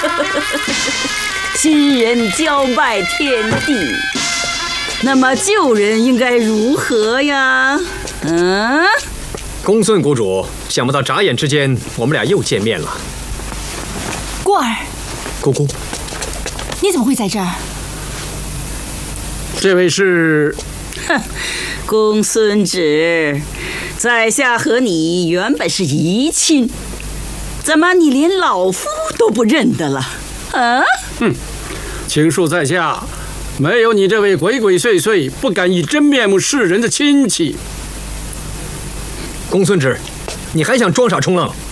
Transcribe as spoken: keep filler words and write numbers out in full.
新人交拜天地，那么旧人应该如何呀？嗯， 公孙谷主，想不到眨眼之间，我们俩又见面了。 孤儿， 姑姑， 你怎么会在这儿？ 这位是， 哼，公孙止，在下和你原本是姨亲，怎么你连老夫都不认得了？啊？ 哼，请恕在下，没有你这位鬼鬼祟祟、不敢以真面目示人的亲戚。 公孙止，你还想装傻充愣？